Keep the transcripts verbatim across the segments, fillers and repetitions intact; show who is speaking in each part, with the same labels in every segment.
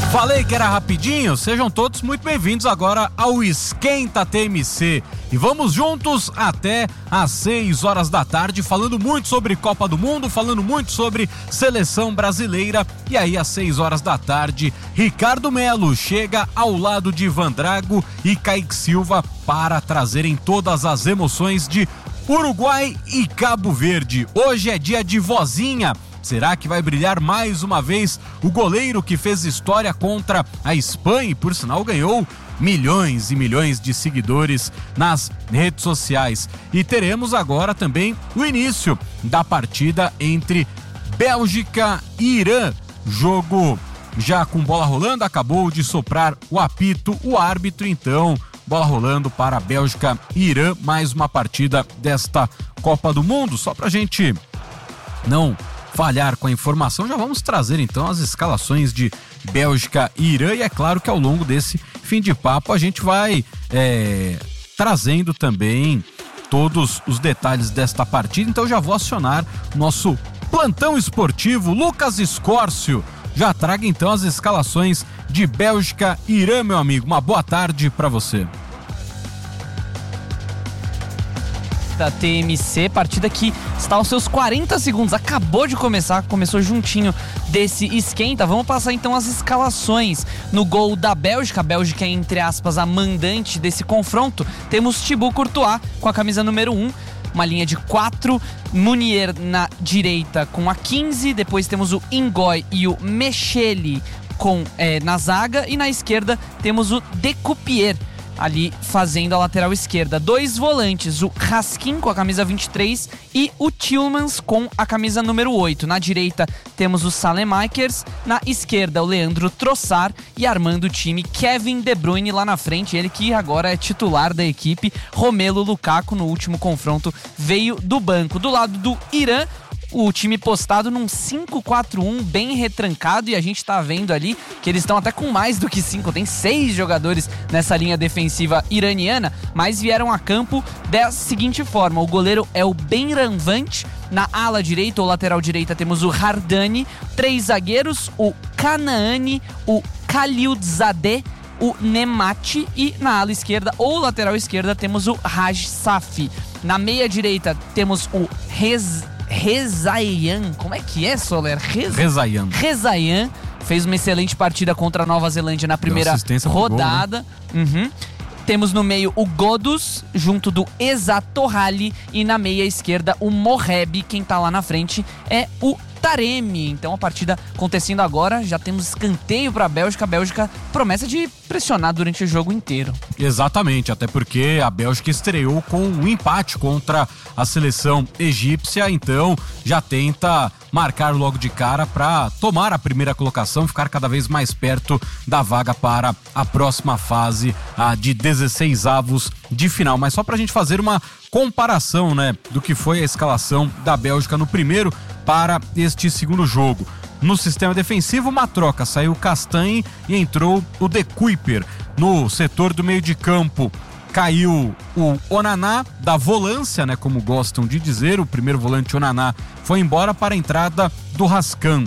Speaker 1: Falei que era rapidinho, sejam todos muito bem-vindos agora ao Esquenta T M C. E vamos juntos até às seis horas da tarde, falando muito sobre Copa do Mundo, falando muito sobre Seleção Brasileira. E aí, às seis horas da tarde, Ricardo Melo chega ao lado de Ivan Drago e Kaique Silva para trazerem todas as emoções de Uruguai e Cabo Verde. Hoje é dia de vozinha. Será que vai brilhar mais uma vez o goleiro que fez história contra a Espanha e, por sinal, ganhou milhões e milhões de seguidores nas redes sociais? E teremos agora também o início da partida entre Bélgica e Irã. Jogo já com bola rolando, acabou de soprar o apito, o árbitro, então, bola rolando para a Bélgica e Irã, mais uma partida desta Copa do Mundo. Só pra gente não falhar com a informação, já vamos trazer então as escalações de Bélgica e Irã, e é claro que ao longo desse fim de papo a gente vai é, trazendo também todos os detalhes desta partida. Então já vou acionar nosso plantão esportivo, Lucas Escórcio. Já traga então as escalações de Bélgica e Irã, meu amigo. Uma boa tarde para você.
Speaker 2: Da T M C, partida que está aos seus quarenta segundos, acabou de começar, começou juntinho desse esquenta. Vamos passar então as escalações. No gol da Bélgica, a Bélgica é, entre aspas, a mandante desse confronto. Temos Thibaut Courtois com a camisa número um, uma linha de quatro, Munier na direita com a quinze, depois temos o Ngoy e o Mecheli com, é, na zaga, e na esquerda temos o Decupier ali fazendo a lateral esquerda. Dois volantes, o Raskin com a camisa vinte e três e o Tillmans com a camisa número oito. Na direita temos o Saelemaekers, na esquerda o Leandro Trossard, e armando o time Kevin De Bruyne lá na frente, ele que agora é titular da equipe. Romelu Lukaku no último confronto veio do banco. Do lado do Irã, o time postado num cinco quatro um bem retrancado, e a gente tá vendo ali que eles estão até com mais do que cinco, tem seis jogadores nessa linha defensiva iraniana, mas vieram a campo da seguinte forma: o goleiro é o Benranvant, na ala direita ou lateral direita temos o Hardani, três zagueiros, o Kanaani, o Khalilzadeh, o Nemati, e na ala esquerda ou lateral esquerda temos o Raj Safi. Na meia direita temos o Rez Rezaian, como é que é, Soler? Rez...
Speaker 1: Rezaian.
Speaker 2: Rezaian fez uma excelente partida contra a Nova Zelândia na primeira rodada. Gol, né? Uhum. Temos no meio o Godus, junto do Eza Torrali, e na meia esquerda o Moheb. Quem tá lá na frente é o Taremi. Então a partida acontecendo agora, já temos escanteio para a Bélgica. A Bélgica promessa de pressionar durante o jogo inteiro.
Speaker 1: Exatamente, até porque a Bélgica estreou com um empate contra a seleção egípcia, então já tenta marcar logo de cara para tomar a primeira colocação, ficar cada vez mais perto da vaga para a próxima fase, a de dezesseis avos de final. Mas só para a gente fazer uma comparação, né, do que foi a escalação da Bélgica no primeiro para este segundo jogo. No sistema defensivo, uma troca, saiu o Castanhe e entrou o De Cuyper. No setor do meio de campo, caiu o Onaná da volância, né, como gostam de dizer. O primeiro volante, Onaná, foi embora para a entrada do Rascan.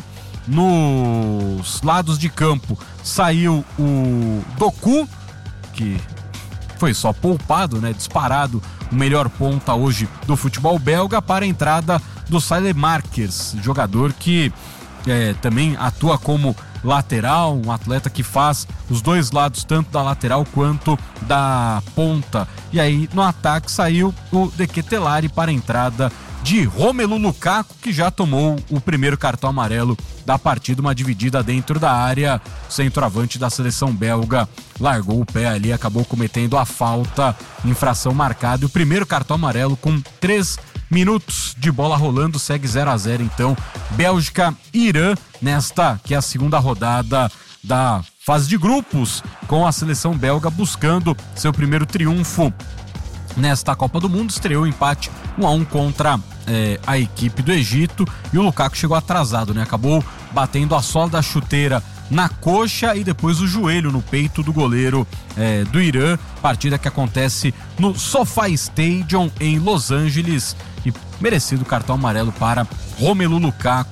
Speaker 1: Nos lados de campo, saiu o Doku, que foi só poupado, né, disparado o melhor ponta hoje do futebol belga, para a entrada do Saelemaekers, jogador que é, também atua como lateral, um atleta que faz os dois lados, tanto da lateral quanto da ponta. E aí no ataque saiu o De Ketelaere para a entrada de Romelu Lukaku, que já tomou o primeiro cartão amarelo da partida, uma dividida dentro da área. O centroavante da seleção belga largou o pé ali, acabou cometendo a falta, infração marcada, e o primeiro cartão amarelo com três minutos de bola rolando. Segue zero a zero então Bélgica e Irã nesta que é a segunda rodada da fase de grupos, com a seleção belga buscando seu primeiro triunfo nesta Copa do Mundo. Estreou o empate um a um contra é, a equipe do Egito, e o Lukaku chegou atrasado, né? Acabou batendo a sola da chuteira na coxa e depois o joelho no peito do goleiro é, do Irã. Partida que acontece no SoFi Stadium em Los Angeles, e merecido cartão amarelo para Romelu Lukaku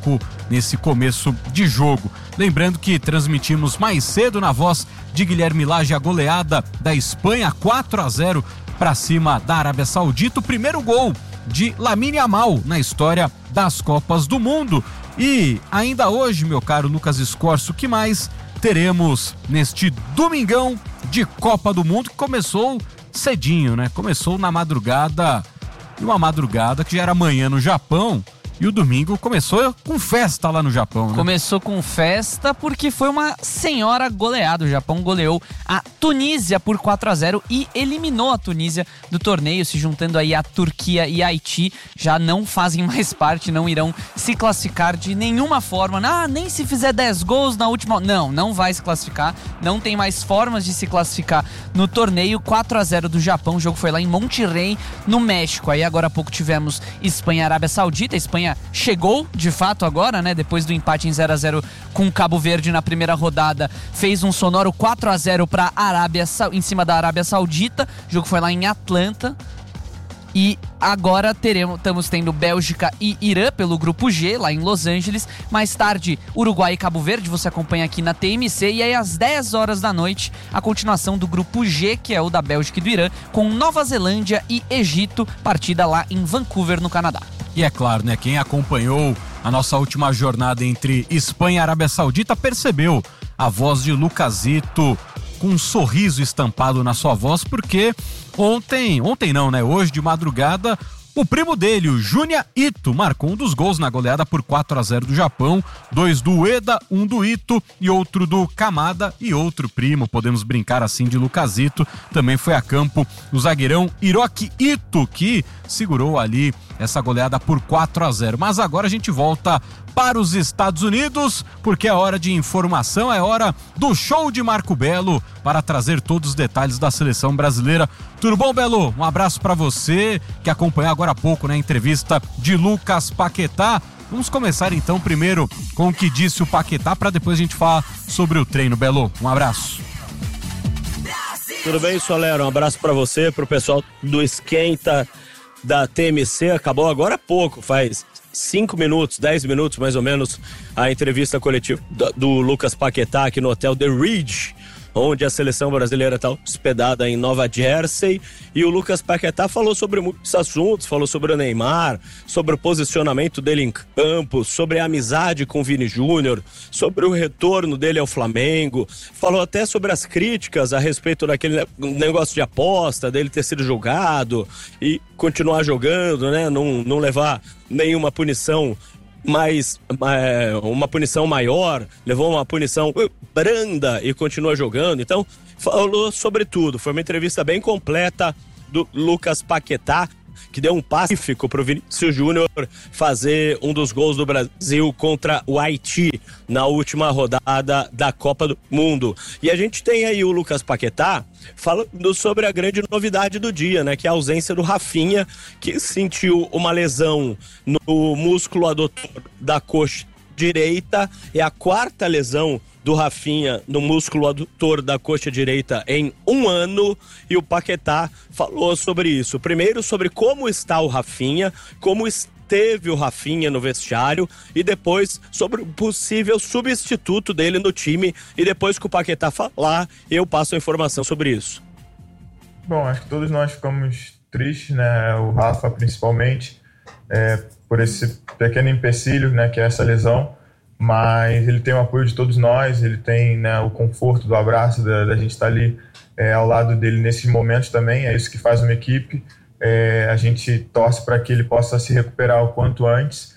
Speaker 1: nesse começo de jogo. Lembrando que transmitimos mais cedo na voz de Guilherme Lage a goleada da Espanha, quatro a zero para cima da Arábia Saudita, o primeiro gol de Lamine Yamal na história das Copas do Mundo. E ainda hoje, meu caro Lucas Escorço, o que mais teremos neste domingão de Copa do Mundo, que começou cedinho, né? Começou na madrugada, uma madrugada que já era amanhã no Japão. E o domingo começou com festa lá no Japão, né?
Speaker 2: Começou com festa porque foi uma senhora goleada. O Japão goleou a Tunísia por quatro a zero e eliminou a Tunísia do torneio, se juntando aí a Turquia e a Haiti. Já não fazem mais parte, não irão se classificar de nenhuma forma. Ah, nem se fizer dez gols na última... Não, não vai se classificar. Não tem mais formas de se classificar no torneio. quatro a zero do Japão. O jogo foi lá em Monterrey, no México. Aí agora há pouco tivemos Espanha e Arábia Saudita. A Espanha chegou, de fato, agora, né? Depois do empate em zero a zero com Cabo Verde na primeira rodada, fez um sonoro quatro a zero para Arábia, em cima da Arábia Saudita. O jogo foi lá em Atlanta. E agora teremos, estamos tendo Bélgica e Irã pelo grupo G, lá em Los Angeles. Mais tarde, Uruguai e Cabo Verde, você acompanha aqui na T M C. E aí, às dez horas da noite, a continuação do grupo G, que é o da Bélgica e do Irã, com Nova Zelândia e Egito, partida lá em Vancouver, no Canadá.
Speaker 1: E é claro, né, quem acompanhou a nossa última jornada entre Espanha e Arábia Saudita percebeu a voz de Lucasito com um sorriso estampado na sua voz, porque ontem, ontem não, né, hoje de madrugada, o primo dele, o Junya Ito, marcou um dos gols na goleada por quatro a zero do Japão, dois do Ueda, um do Ito e outro do Kamada, e outro primo, podemos brincar assim, de Lucasito, também foi a campo o zagueirão Hiroki Ito, que segurou ali essa goleada por quatro a zero. Mas agora a gente volta para os Estados Unidos, porque é hora de informação, é hora do show de Marco Belo para trazer todos os detalhes da seleção brasileira. Tudo bom, Belo? Um abraço para você que acompanhou agora há pouco, né, a entrevista de Lucas Paquetá. Vamos começar então primeiro com o que disse o Paquetá, para depois a gente falar sobre o treino. Belo, um abraço.
Speaker 3: Tudo bem, Solero? Um abraço para você, para o pessoal do Esquenta da T M C. Acabou agora há pouco, faz cinco minutos, dez minutos mais ou menos, a entrevista coletiva do, do Lucas Paquetá aqui no Hotel The Ridge, onde a seleção brasileira está hospedada em Nova Jersey. E o Lucas Paquetá falou sobre muitos assuntos, falou sobre o Neymar, sobre o posicionamento dele em campo, sobre a amizade com o Vini Júnior, sobre o retorno dele ao Flamengo, falou até sobre as críticas a respeito daquele negócio de aposta, dele ter sido julgado e continuar jogando, né, não, não levar nenhuma punição, mas é, uma punição maior, levou uma punição branda e continua jogando. Então falou sobre tudo. Foi uma entrevista bem completa do Lucas Paquetá, que deu um pacífico pro Vinícius Júnior fazer um dos gols do Brasil contra o Haiti na última rodada da Copa do Mundo. E a gente tem aí o Lucas Paquetá falando sobre a grande novidade do dia, né, que é a ausência do Rafinha, que sentiu uma lesão no músculo adutor da coxa direita. É a quarta lesão do Rafinha no músculo adutor da coxa direita em um ano, e o Paquetá falou sobre isso. Primeiro sobre como está o Rafinha, como esteve o Rafinha no vestiário, e depois sobre o possível substituto dele no time. E depois que o Paquetá falar, eu passo a informação sobre isso.
Speaker 4: Bom, acho que todos nós ficamos tristes, né, o Rafa principalmente, é, por esse pequeno empecilho, né, que é essa lesão. Mas ele tem o apoio de todos nós, ele tem, né, o conforto do abraço, da, da gente estar ali é, ao lado dele nesses momentos também. É isso que faz uma equipe. É, a gente torce para que ele possa se recuperar o quanto antes,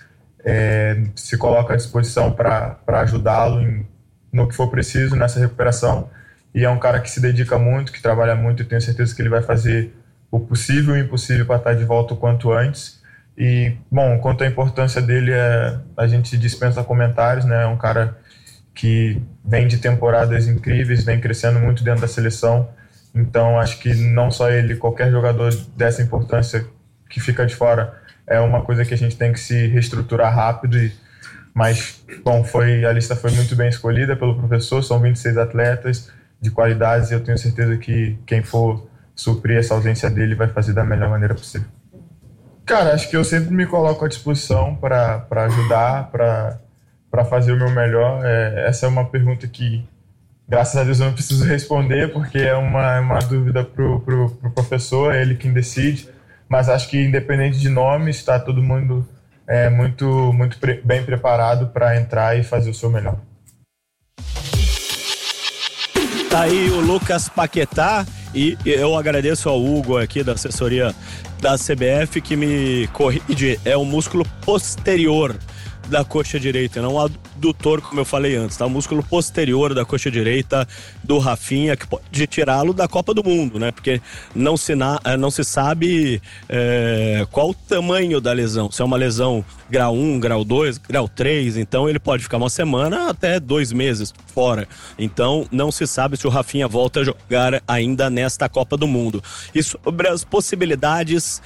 Speaker 4: é, se coloca à disposição para ajudá-lo em, no que for preciso nessa recuperação. E é um cara que se dedica muito, que trabalha muito, e tenho certeza que ele vai fazer o possível e o impossível para estar de volta o quanto antes. E, bom, quanto à importância dele, é, a gente dispensa comentários, né? É um cara que vem de temporadas incríveis, vem crescendo muito dentro da seleção. Então, acho que não só ele, qualquer jogador dessa importância que fica de fora, é uma coisa que a gente tem que se reestruturar rápido. E, mas, bom, foi, a lista foi muito bem escolhida pelo professor, são vinte e seis atletas de qualidades, e eu tenho certeza que quem for suprir essa ausência dele vai fazer da melhor maneira possível. Cara, acho que eu sempre me coloco à disposição para ajudar, para para fazer o meu melhor? É, essa é uma pergunta que, graças a Deus, eu não preciso responder, porque é uma, uma dúvida pro, pro, pro professor, é ele quem decide. Mas acho que, independente de nomes, está todo mundo é, muito, muito pre- bem preparado para entrar e fazer o seu melhor.
Speaker 3: Tá aí o Lucas Paquetá, e eu agradeço ao Hugo aqui da assessoria da C B F que me corrige, é o músculo posterior da coxa direita, não adutor, como eu falei antes, tá? O músculo posterior da coxa direita do Rafinha, que pode tirá-lo da Copa do Mundo, né? Porque não se, na, não se sabe é, qual o tamanho da lesão, se é uma lesão grau um, grau dois, grau três, então ele pode ficar uma semana até dois meses fora. Então não se sabe se o Rafinha volta a jogar ainda nesta Copa do Mundo. E sobre as possibilidades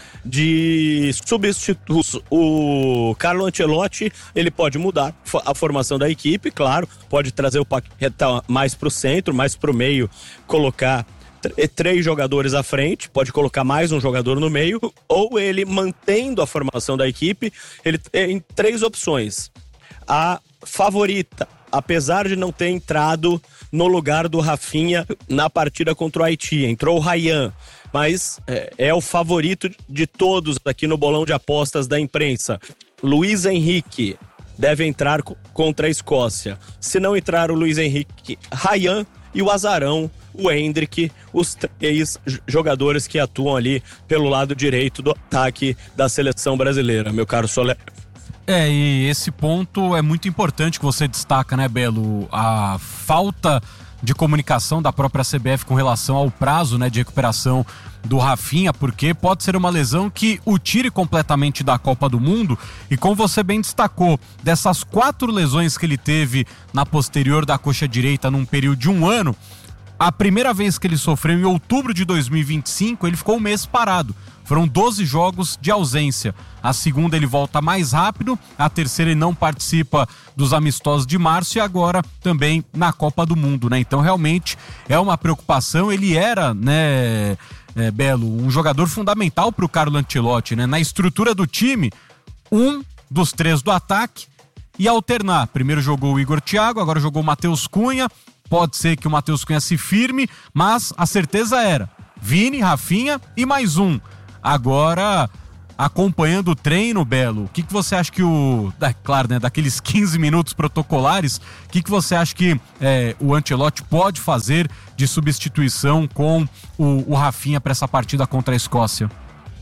Speaker 3: de substitutos, o Carlo Ancelotti, ele pode mudar a formação da equipe, claro, pode trazer o Paquetá mais pro centro, mais pro meio, colocar três jogadores à frente, pode colocar mais um jogador no meio, ou ele, mantendo a formação da equipe, ele tem três opções. A favorita, apesar de não ter entrado no lugar do Rafinha na partida contra o Haiti, entrou o Ryan, mas é, é o favorito de todos aqui no bolão de apostas da imprensa. Luiz Henrique deve entrar contra a Escócia. Se não entrar o Luiz Henrique, Ryan e o Azarão, o Hendrick, os três jogadores que atuam ali pelo lado direito do ataque da seleção brasileira, meu caro Soler.
Speaker 1: É, e esse ponto é muito importante que você destaca, né, Belo? A falta de comunicação da própria C B F com relação ao prazo, né, de recuperação do Rafinha, porque pode ser uma lesão que o tire completamente da Copa do Mundo. E como você bem destacou, dessas quatro lesões que ele teve na posterior da coxa direita num período de um ano, a primeira vez que ele sofreu em outubro de dois mil e vinte e cinco, ele ficou um mês parado. Foram doze jogos de ausência. A segunda ele volta mais rápido, a terceira ele não participa dos amistosos de março e agora também na Copa do Mundo, né? Então realmente é uma preocupação. Ele era, né, é, Belo, um jogador fundamental para o Carlo Ancelotti, né? Na estrutura do time, um dos três do ataque e alternar. Primeiro jogou o Igor Thiago, agora jogou o Matheus Cunha. Pode ser que o Matheus Cunha se firme, mas a certeza era Vini, Rafinha e mais um. Agora, acompanhando o treino, Belo, o que, que você acha que o... É, claro, né, daqueles quinze minutos protocolares, o que, que você acha que é, o Ancelotti pode fazer de substituição com o, o Rafinha para essa partida contra a Escócia?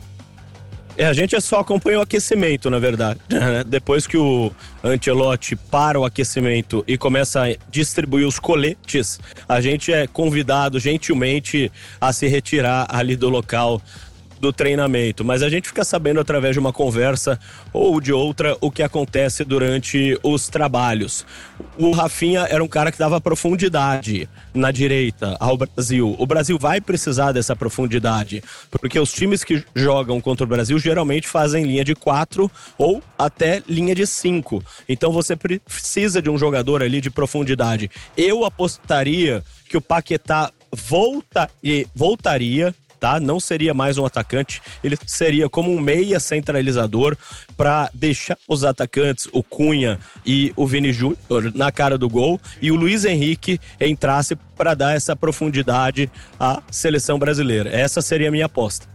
Speaker 3: É, a gente só acompanha o aquecimento, na verdade. Depois que o Ancelotti para o aquecimento e começa a distribuir os coletes, a gente é convidado gentilmente a se retirar ali do local do treinamento, mas a gente fica sabendo através de uma conversa ou de outra o que acontece durante os trabalhos. O Rafinha era um cara que dava profundidade na direita ao Brasil. O Brasil vai precisar dessa profundidade, porque os times que jogam contra o Brasil geralmente fazem linha de quatro ou até linha de cinco. Então você precisa de um jogador ali de profundidade. Eu apostaria que o Paquetá volta e voltaria, tá? Não seria mais um atacante, ele seria como um meia centralizador para deixar os atacantes, o Cunha e o Vini Júnior, na cara do gol, e o Luiz Henrique entrasse para dar essa profundidade à seleção brasileira. Essa seria a minha aposta.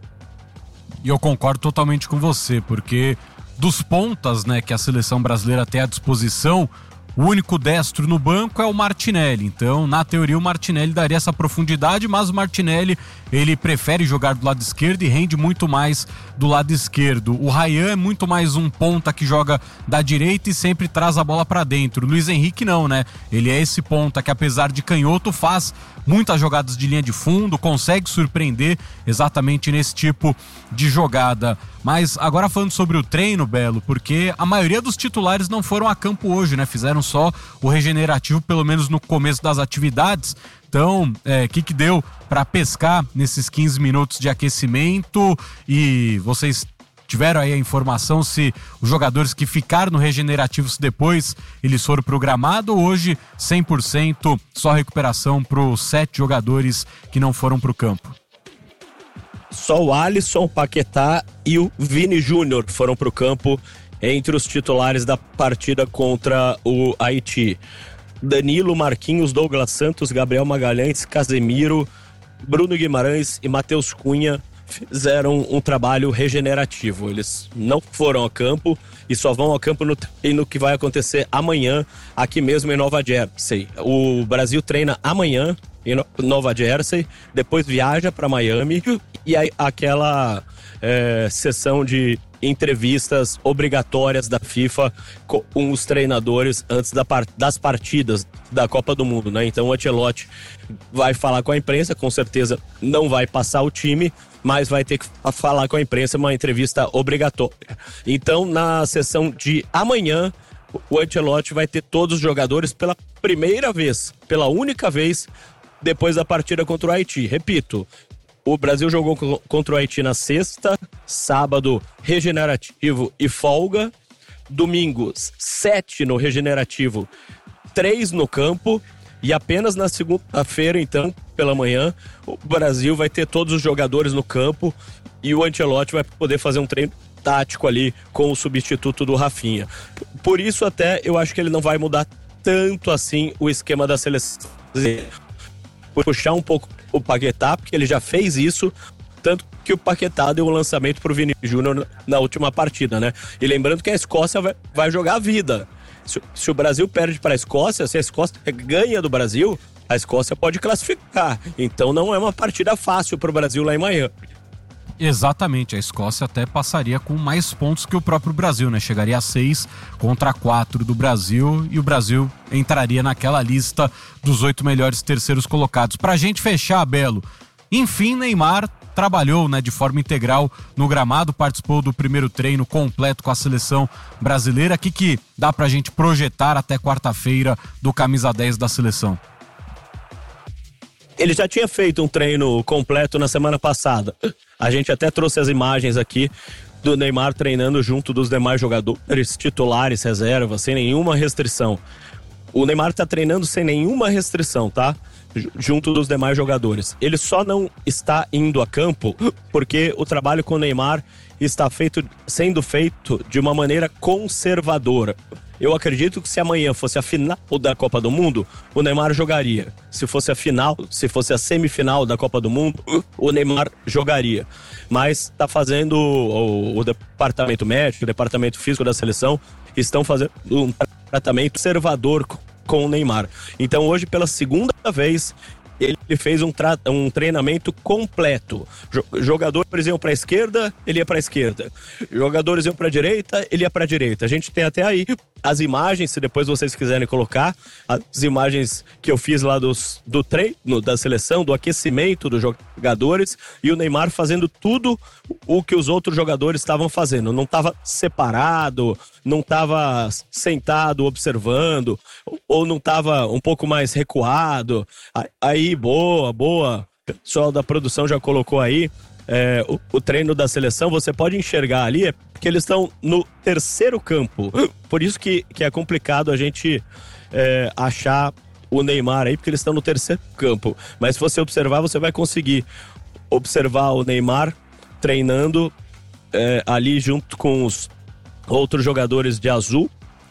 Speaker 1: E eu concordo totalmente com você, porque dos pontas, né, que a seleção brasileira tem à disposição, o único destro no banco é o Martinelli. Então, na teoria, o Martinelli daria essa profundidade, mas o Martinelli, ele prefere jogar do lado esquerdo e rende muito mais do lado esquerdo. O Ryan é muito mais um ponta que joga da direita e sempre traz a bola pra dentro. O Luiz Henrique não, né? Ele é esse ponta que, apesar de canhoto, faz muitas jogadas de linha de fundo, consegue surpreender exatamente nesse tipo de jogada. Mas agora falando sobre o treino, Belo, porque a maioria dos titulares não foram a campo hoje, né? Fizeram só o regenerativo, pelo menos no começo das atividades. Então, o é, que que deu para pescar nesses quinze minutos de aquecimento? E vocês tiveram aí a informação se os jogadores que ficaram no regenerativo, se depois eles foram pro gramado, ou hoje cem por cento só recuperação para os sete jogadores que não foram pro campo?
Speaker 3: Só o Alisson, o Paquetá e o Vini Júnior foram pro campo entre os titulares da partida contra o Haiti. Danilo, Marquinhos, Douglas Santos, Gabriel Magalhães, Casemiro, Bruno Guimarães e Matheus Cunha fizeram um trabalho regenerativo. Eles não foram a campo e só vão ao campo no treino que vai acontecer amanhã, aqui mesmo em Nova Jersey. O Brasil treina amanhã em Nova Jersey, depois viaja para Miami e aí aquela é, sessão de entrevistas obrigatórias da FIFA com os treinadores antes da part- das partidas da Copa do Mundo, né? Então o Ancelotti vai falar com a imprensa, com certeza não vai passar o time, mas vai ter que falar com a imprensa, uma entrevista obrigatória. Então na sessão de amanhã o Ancelotti vai ter todos os jogadores pela primeira vez, pela única vez depois da partida contra o Haiti. Repito, o Brasil jogou contra o Haiti na sexta, sábado regenerativo e folga, domingo sete no regenerativo, três no campo e apenas na segunda-feira, então, pela manhã, o Brasil vai ter todos os jogadores no campo e o Ancelotti vai poder fazer um treino tático ali com o substituto do Rafinha. Por isso até eu acho que ele não vai mudar tanto assim o esquema da seleção. Puxar um pouco o Paquetá, porque ele já fez isso, tanto que o Paquetá deu o um lançamento pro Vini Júnior na última partida, né? E lembrando que a Escócia vai, vai jogar a vida. Se, se o Brasil perde para a Escócia, se a Escócia ganha do Brasil, a Escócia pode classificar. Então não é uma partida fácil pro Brasil lá em Miami.
Speaker 1: Exatamente, a Escócia até passaria com mais pontos que o próprio Brasil, né? Chegaria a seis contra quatro do Brasil e o Brasil entraria naquela lista dos oito melhores terceiros colocados. Pra gente fechar, Belo, enfim, Neymar trabalhou, né, de forma integral no gramado, participou do primeiro treino completo com a seleção brasileira. O que, que dá pra gente projetar até quarta-feira do camisa dez da seleção?
Speaker 3: Ele já tinha feito um treino completo na semana passada. A gente até trouxe as imagens aqui do Neymar treinando junto dos demais jogadores titulares, reservas, sem nenhuma restrição. O Neymar tá treinando sem nenhuma restrição, tá? Junto dos demais jogadores. Ele só não está indo a campo porque o trabalho com o Neymar está feito, sendo feito de uma maneira conservadora. Eu acredito que se amanhã fosse a final da Copa do Mundo, o Neymar jogaria. Se fosse a final, se fosse a semifinal da Copa do Mundo, o Neymar jogaria. Mas está fazendo o, o departamento médico, o departamento físico da seleção, estão fazendo um tratamento conservador com o Neymar. Então hoje, pela segunda vez, ele fez um, tra- um treinamento completo. Jogadores iam para a esquerda, ele ia para a esquerda. Jogadores iam para a direita, ele ia para a direita. A gente tem até aí as imagens, se depois vocês quiserem colocar, as imagens que eu fiz lá dos, do treino da seleção, do aquecimento dos jogadores, e o Neymar fazendo tudo o que os outros jogadores estavam fazendo. Não estava separado, não estava sentado observando, ou não estava um pouco mais recuado. Aí, boa, boa. O pessoal da produção já colocou aí é, o, o treino da seleção. Você pode enxergar ali, é porque eles estão no terceiro campo. Por isso que, que é complicado a gente é, achar o Neymar aí, porque eles estão no terceiro campo. Mas se você observar, você vai conseguir observar o Neymar treinando é, ali junto com os outros jogadores de azul.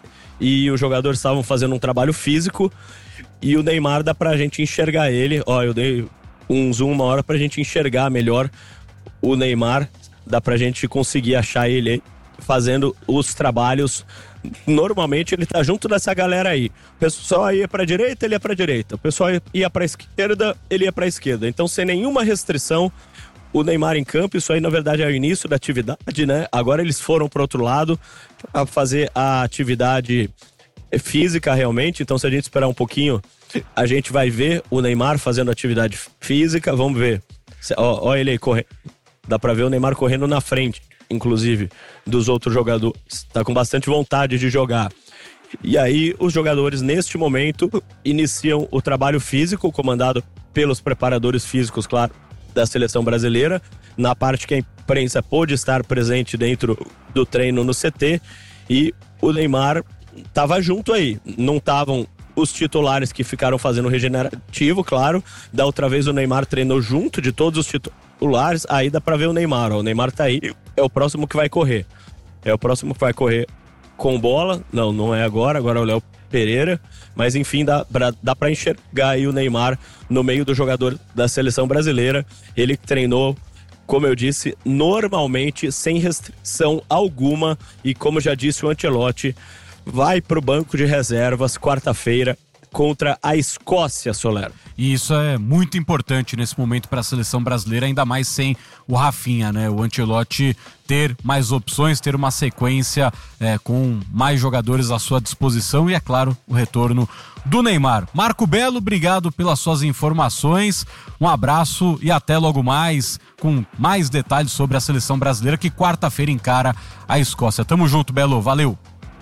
Speaker 3: E os jogadores estavam fazendo um trabalho físico. E o Neymar dá pra gente enxergar ele. Ó, eu dei um zoom uma hora pra gente enxergar melhor o Neymar. Dá pra gente conseguir achar ele aí, fazendo os trabalhos. Normalmente ele tá junto dessa galera aí. O pessoal ia pra direita, ele ia pra direita. O pessoal ia pra esquerda, ele ia pra esquerda. Então, sem nenhuma restrição, o Neymar em campo. Isso aí, na verdade, é o início da atividade, né? Agora eles foram pro outro lado pra fazer a atividade física realmente. Então, se a gente esperar um pouquinho, a gente vai ver o Neymar fazendo atividade física. Vamos ver. Ó, ó ele aí correndo. Dá pra ver o Neymar correndo na frente, inclusive, dos outros jogadores. Tá com bastante vontade de jogar. E aí, os jogadores, neste momento, iniciam o trabalho físico, comandado pelos preparadores físicos, claro, da seleção brasileira, na parte que a imprensa pôde estar presente dentro do treino no C T. E o Neymar tava junto aí. Não estavam os titulares que ficaram fazendo regenerativo, claro. Da outra vez o Neymar treinou junto de todos os titulares. Aí dá pra ver o Neymar, ó. O Neymar tá aí, é o próximo que vai correr. É o próximo que vai correr com bola. Não, não é agora, agora é o Léo Pereira. Mas enfim, dá pra, dá pra enxergar aí o Neymar no meio do jogador da seleção brasileira. Ele treinou, como eu disse, normalmente, sem restrição alguma. E como já disse o Ancelotti, vai pro banco de reservas quarta-feira contra a Escócia, Solero.
Speaker 1: E isso é muito importante nesse momento para a seleção brasileira, ainda mais sem o Rafinha, né? O Ancelotti ter mais opções, ter uma sequência é, com mais jogadores à sua disposição e, é claro, o retorno do Neymar. Marco Belo, obrigado pelas suas informações, um abraço e até logo mais com mais detalhes sobre a seleção brasileira que quarta-feira encara a Escócia. Tamo junto, Belo, valeu!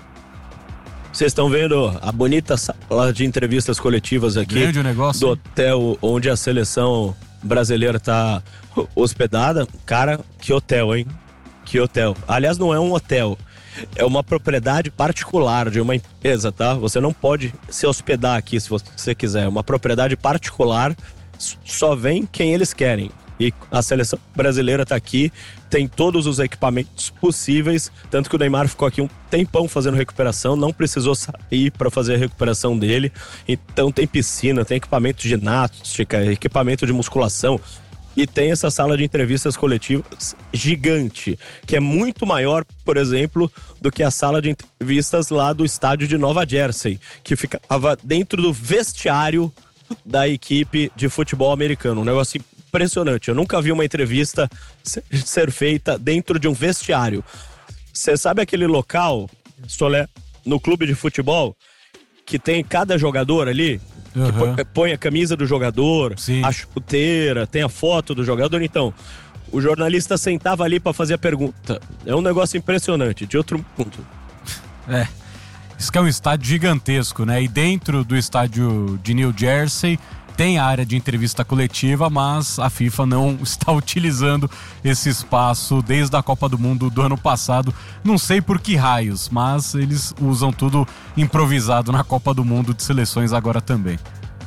Speaker 3: Vocês estão vendo a bonita sala de entrevistas coletivas aqui
Speaker 1: Grande negócio,
Speaker 3: do hotel onde a seleção brasileira está hospedada. Cara, que hotel, hein? Que hotel. Aliás, não é um hotel, é uma propriedade particular de uma empresa, tá? Você não pode se hospedar aqui se você quiser. É uma propriedade particular, só vem quem eles querem. E a seleção brasileira tá aqui, tem todos os equipamentos possíveis, tanto que o Neymar ficou aqui um tempão fazendo recuperação, não precisou sair para fazer a recuperação dele. Então tem piscina, tem equipamento de ginástica, equipamento de musculação e tem essa sala de entrevistas coletivas gigante, que é muito maior, por exemplo, do que a sala de entrevistas lá do estádio de Nova Jersey, que ficava dentro do vestiário da equipe de futebol americano. Um negócio impressionante. Eu nunca vi uma entrevista ser feita dentro de um vestiário. Você sabe aquele local, Solé, no clube de futebol, que tem cada jogador ali,
Speaker 1: uhum.
Speaker 3: que põe a camisa do jogador,
Speaker 1: Sim.
Speaker 3: a chuteira, tem a foto do jogador. Então, o jornalista sentava ali para fazer a pergunta. É um negócio impressionante, de outro mundo.
Speaker 1: É, isso que é um estádio gigantesco, né? E dentro do estádio de New Jersey tem a área de entrevista coletiva, mas a FIFA não está utilizando esse espaço desde a Copa do Mundo do ano passado. Não sei por que raios, mas eles usam tudo improvisado na Copa do Mundo de seleções agora também.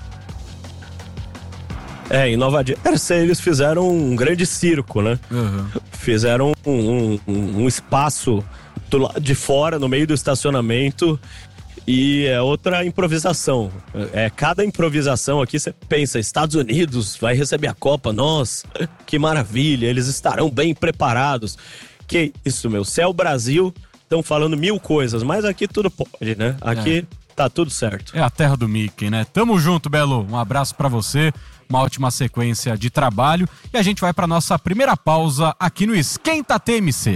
Speaker 3: É, em Nova Jersey eles fizeram um grande circo, né?
Speaker 1: Uhum.
Speaker 3: Fizeram um, um, um espaço do lado de fora, no meio do estacionamento. E é outra improvisação. É, cada improvisação aqui você pensa, Estados Unidos vai receber a Copa, nossa, que maravilha, eles estarão bem preparados. Que isso, meu, se é o Brasil, estão falando mil coisas, mas aqui tudo pode, né? Aqui é. Tá tudo certo.
Speaker 1: É a terra do Mickey, né? Tamo junto, Belo. Um abraço pra você, uma ótima sequência de trabalho. E a gente vai pra nossa primeira pausa aqui no Esquenta T M C.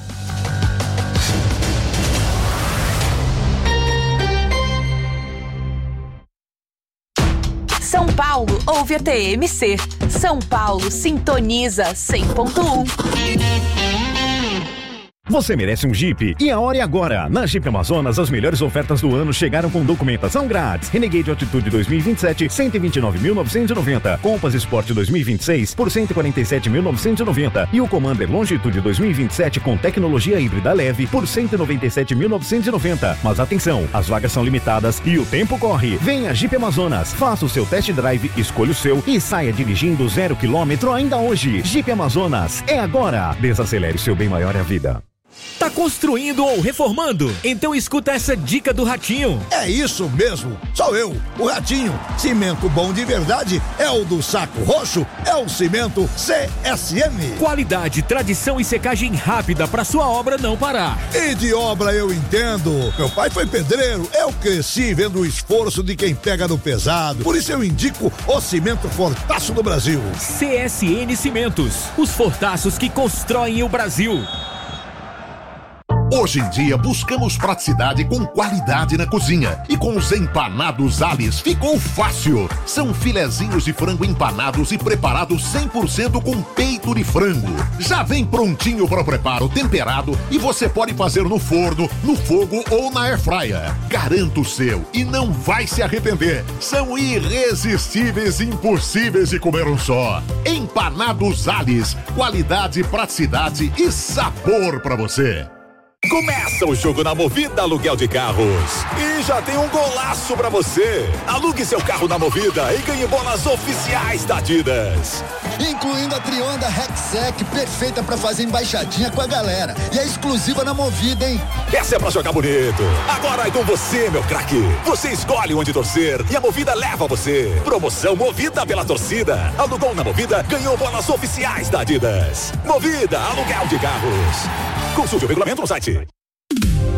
Speaker 5: São Paulo ouve a T M C. São Paulo sintoniza cem ponto um.
Speaker 6: Você merece um Jeep e a hora é agora. Na Jeep Amazonas, as melhores ofertas do ano chegaram com documentação grátis. Renegade Altitude dois mil e vinte e sete, cento e vinte e nove mil novecentos e noventa. Compass Sport dois mil e vinte e seis por cento e quarenta e sete mil novecentos e noventa. E o Commander Longitude dois mil e vinte e sete com tecnologia híbrida leve por cento e noventa e sete mil novecentos e noventa. Mas atenção, as vagas são limitadas e o tempo corre. Venha Jeep Amazonas, faça o seu test drive, escolha o seu e saia dirigindo zero quilômetro ainda hoje. Jeep Amazonas, é agora. Desacelere, seu bem maior é a vida.
Speaker 7: Tá construindo ou reformando? Então escuta essa dica do Ratinho.
Speaker 8: É isso mesmo, sou eu, o Ratinho. Cimento bom de verdade é o do Saco Roxo, é o Cimento C S M.
Speaker 7: Qualidade, tradição e secagem rápida pra sua obra não parar.
Speaker 8: E de obra eu entendo. Meu pai foi pedreiro, eu cresci vendo o esforço de quem pega no pesado. Por isso eu indico o Cimento Fortaço do Brasil.
Speaker 7: C S N Cimentos, os fortaços que constroem o Brasil.
Speaker 9: Hoje em dia buscamos praticidade com qualidade na cozinha. E com os empanados Alice ficou fácil. São filezinhos de frango empanados e preparados cem por cento com peito de frango. Já vem prontinho para o preparo, temperado, e você pode fazer no forno, no fogo ou na airfryer. Garanta o seu e não vai se arrepender. São irresistíveis e impossíveis de comer um só. Empanados Alice, qualidade, praticidade e sabor para você.
Speaker 10: Começa o jogo na Movida Aluguel de Carros. E já tem um golaço pra você. Alugue seu carro na Movida e ganhe bolas oficiais da Adidas.
Speaker 11: Incluindo a Trionda Rexec, perfeita pra fazer embaixadinha com a galera. E é exclusiva na Movida, hein?
Speaker 10: Essa é pra jogar bonito. Agora é com você, meu craque. Você escolhe onde torcer e a Movida leva você. Promoção Movida pela torcida. Alugou na Movida, ganhou bolas oficiais da Adidas. Movida Aluguel de Carros. Consulte o regulamento no site.